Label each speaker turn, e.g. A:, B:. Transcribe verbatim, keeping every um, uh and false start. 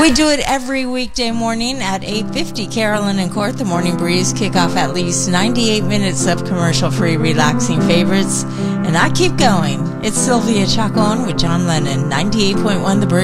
A: We do it every weekday morning at eight fifty. Carolyn and Court, the Morning Breeze, kick off at least ninety-eight minutes of commercial-free, relaxing favorites. And I keep going. It's Sylvia Chacon with John Lennon, ninety-eight point one The Breeze.